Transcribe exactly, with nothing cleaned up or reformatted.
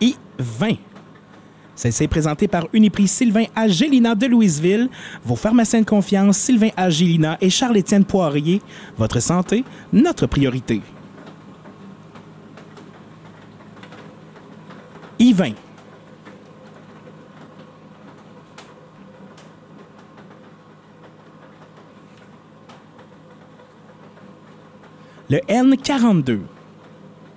I vingt. Celle-ci est présentée par Uniprix Sylvain A. Gélina de Louisville, vos pharmaciens de confiance Sylvain A. Gélina et Charles-Étienne Poirier. Votre santé, notre priorité. I vingt. Le N quarante-deux.